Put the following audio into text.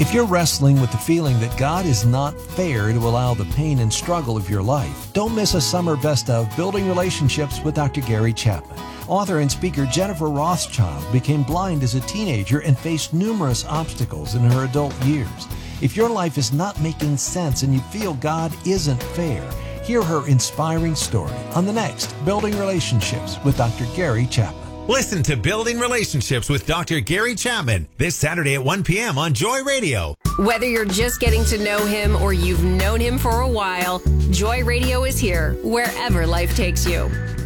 If you're wrestling with the feeling that God is not fair to allow the pain and struggle of your life, don't miss a summer best of Building Relationships with Dr. Gary Chapman. Author and speaker Jennifer Rothschild became blind as a teenager and faced numerous obstacles in her adult years. If your life is not making sense and you feel God isn't fair, hear her inspiring story on the next Building Relationships with Dr. Gary Chapman. Listen to Building Relationships with Dr. Gary Chapman this Saturday at 1 p.m. on Joy Radio. Whether you're just getting to know him or you've known him for a while, Joy Radio is here wherever life takes you.